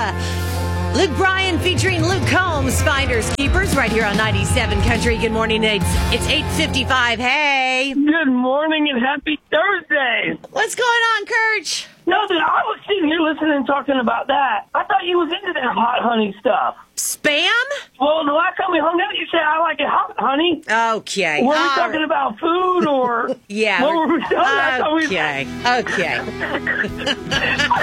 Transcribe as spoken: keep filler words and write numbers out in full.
Luke Bryan featuring Luke Combs, Finders Keepers, right here on ninety-seven Country. Good morning. It's, it's eight fifty-five. Hey. Good morning and happy Thursday. What's going on, Kirch? Nothing. I was sitting here listening and talking about that. I thought you was into that hot honey stuff. Spam? Well, the last time we hung out, you said I like it hot, honey. Okay. Were we All talking right. about food or... Yeah. What were we talking about? Okay. Okay.